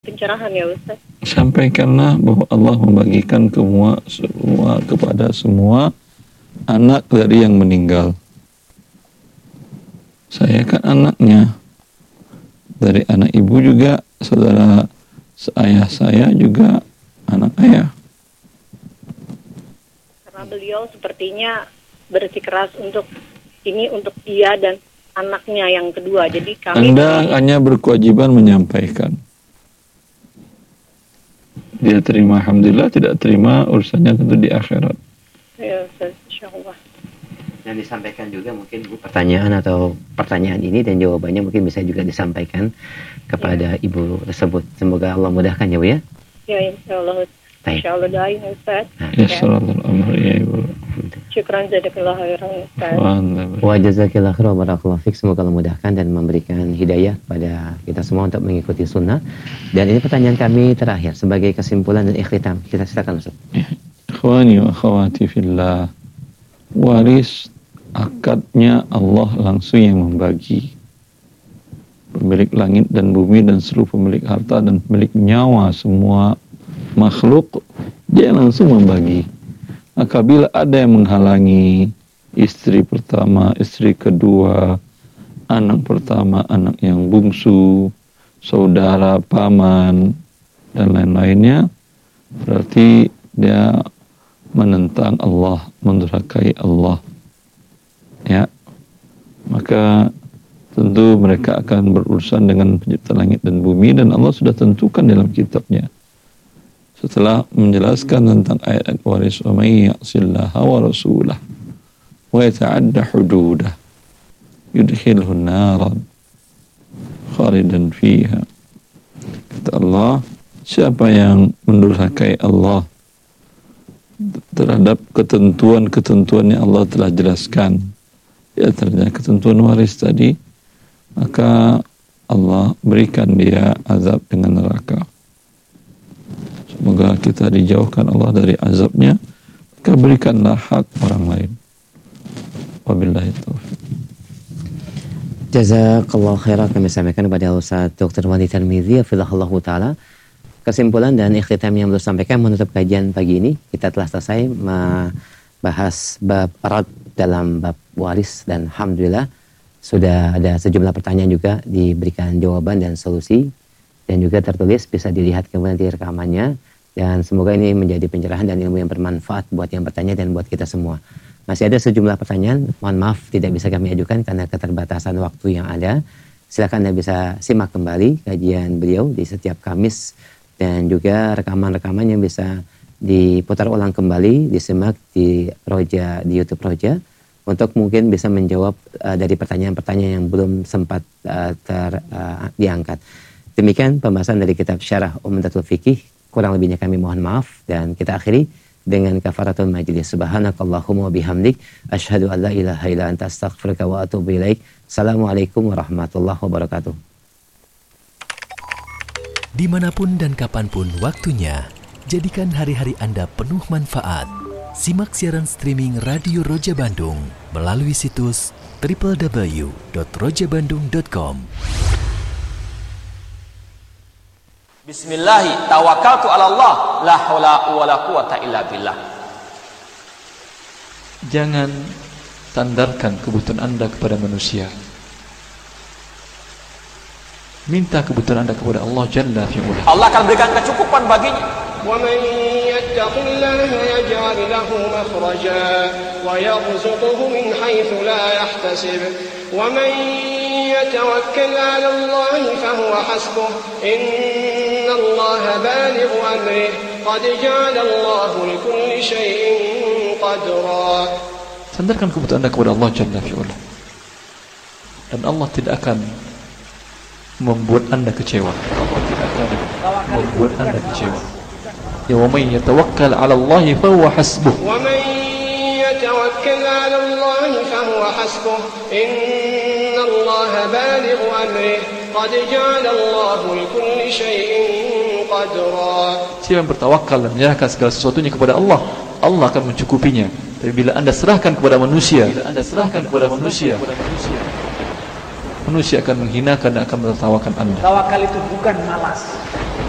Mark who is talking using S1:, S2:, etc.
S1: pencerahan ya Ustaz.
S2: Sampaikanlah bahwa Allah membagikan semua kepada semua anak dari yang meninggal. Saya kan anaknya. Dari anak ibu juga, saudara ayah saya juga anak ayah.
S1: Karena beliau sepertinya bersikeras untuk dia dan anaknya yang kedua. Jadi kami
S2: Anda hanya berkewajiban menyampaikan. Dia terima, alhamdulillah. Tidak terima, urusannya tentu di akhirat.
S1: Ya Ustaz, insyaallah.
S3: Yang disampaikan juga mungkin Bu, pertanyaan ini dan jawabannya mungkin bisa juga disampaikan kepada Ibu tersebut. Semoga Allah mudahkan ya Bu ya.
S1: Ya insyaallah. Insyaallah doain Ustaz.
S2: Ya salatul amr ya Ibu.
S1: Syukran jazakallahu khairan Ustaz.
S3: Wa jazakillahu khairan wa barakallahu fik. Semoga Allah mudahkan dan memberikan hidayah pada kita semua untuk mengikuti sunnah. Dan ini pertanyaan kami terakhir sebagai kesimpulan dan ikhtitam. Kita silakan Ustaz.
S2: Ikhwani wa akhwati fillah. Waris akadnya Allah langsung yang membagi. Pemilik langit dan bumi dan seluruh pemilik harta dan pemilik nyawa semua makhluk, dia langsung membagi. Maka bila ada yang menghalangi istri pertama, istri kedua, anak pertama, anak yang bungsu, saudara, paman, dan lain-lainnya, berarti dia menentang Allah, mendurhakai Allah. Ya, maka tentu mereka akan berurusan dengan pencipta langit dan bumi, dan Allah sudah tentukan dalam kitabnya. Setelah menjelaskan tentang ayat waris, wa may ya'sillaha wa rasulah wa yata'adda hududah yudkhilhu naran khalidan fiha. Kata Allah, siapa yang mendurhakai Allah terhadap ketentuan-ketentuan yang Allah telah jelaskan, di antaranya ketentuan waris tadi, maka Allah berikan dia azab dengan neraka. Semoga kita dijauhkan Allah dari azabnya, maka berikanlah hak orang lain. Wabillahi taufiq.
S3: Jazakallahu khairan, kami sampaikan kepada Ustaz Dr. Wali Tarmizi hafizahullah taala. Kesimpulan dan ikhtitam yang beliau sampaikan menutup kajian pagi ini. Kita telah selesai membahas bab erat dalam bab waris, dan alhamdulillah sudah ada sejumlah pertanyaan juga diberikan jawaban dan solusi, dan juga tertulis, bisa dilihat kemudian di rekamannya. Dan semoga ini menjadi pencerahan dan ilmu yang bermanfaat buat yang bertanya dan buat kita semua. Masih ada sejumlah pertanyaan, mohon maaf tidak bisa kami ajukan karena keterbatasan waktu yang ada. Silakan Anda bisa simak kembali kajian beliau di setiap Kamis, dan juga rekaman-rekaman yang bisa diputar ulang kembali, disimak di Roja, di YouTube Roja, untuk mungkin bisa menjawab dari pertanyaan-pertanyaan yang belum sempat diangkat. Demikian pembahasan dari kitab Syarah Umdatul Fiqih. Kurang lebihnya kami mohon maaf, dan kita akhiri dengan kafaratul majlis. Subhanakallahumma bihamdik asyhadu an la ilaha illa anta astaghfiruka wa atubu ilaik. Assalamualaikum warahmatullahi wabarakatuh.
S4: Dimanapun dan kapanpun waktunya, jadikan hari-hari Anda penuh manfaat. Simak siaran streaming Radio Roja Bandung melalui situs www.rojabandung.com.
S5: Bismillahi tawakkaltu ala Allah, la haula wala quwata illa billah.
S2: Jangan sandarkan kebutuhan Anda kepada manusia. Minta kebutuhan Anda kepada Allah Jalla fi'ula.
S5: Allah akan berikan kecukupan baginya.
S6: وَمَنْ يَتَّقِ اللَّهَ يَجْعَلْ لَهُ مَخْرَجًا وَيَرْزُقْهُ مِنْ حَيْثُ لَا يَحْتَسِبُ وَمَنْ يَتَوَكَّلْ عَلَى اللَّهِ فَهُوَ حَسْبُهُ إِنَّ اللَّهَ بَالِغُ أَمْرِهِ قَدْ جَعَلَ اللَّهُ لِكُلِّ شَيْءٍ قَدْرًا.
S2: Sandarkan kebutuhan Anda kepada Allah Jalla fi'ula, dan Allah tidak akan membuat Anda kecewa. Allah tidak akan membuat Anda kecewa. Ya wa may yatawakkal 'ala Allah fa huwa hasbuh.
S6: Wa man yatawakkal 'ala Allah fa huwa hasbuh. Innallaha balighu amrihi qad ja'ala Allah likulli shay'in qadra.
S2: Siapa yang bertawakal dan menyerahkan segala sesuatunya kepada Allah, Allah akan mencukupinya. Tapi bila Anda serahkan kepada manusia, manusia akan menghinakan dan akan menertawakan Anda.
S7: Tawakal itu bukan malas.